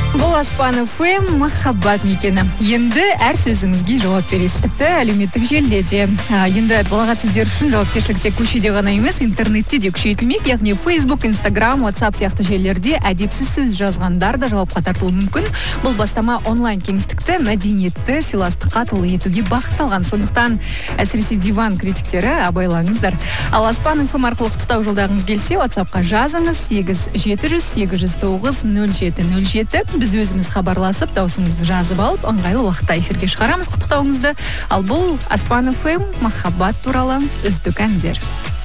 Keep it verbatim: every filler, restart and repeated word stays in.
Бұл Аспан эф эм махаббат мекені. Енді әр сөзіңізге жауап бересіз. Тіпті әлеуметтік желіде. Енді балағат сөздер үшін жауапкершілік тек көшеде ғана емес, интернетте де күшейтілмек. Яғни Facebook, Instagram, WhatsApp сияқты желілерде әдепсіз сөз жазғандар да жауапқа тартылуы мүмкін. Бұл бастама онлайн кеңістікті, мәдениетті, сыйластыққа толы етуге бағытталған. Сондықтан әсіресе диван критиктері абайлаңыздар. Ал Аспан эф эм арқылы құттықтау жолдағыңыз келсе, WhatsApp-қа жазыңыз сегіз жеті жүз сегіз жүз тоғыз нөл жеті нөл жеті. Біз өзіміз хабарласып, даусыңызды жазып алып, ыңғайлы уақытта эфирге шығарамыз құттықтауыңызды. Ал бұл Аспан эф эм махаббат туралы үздік әндер.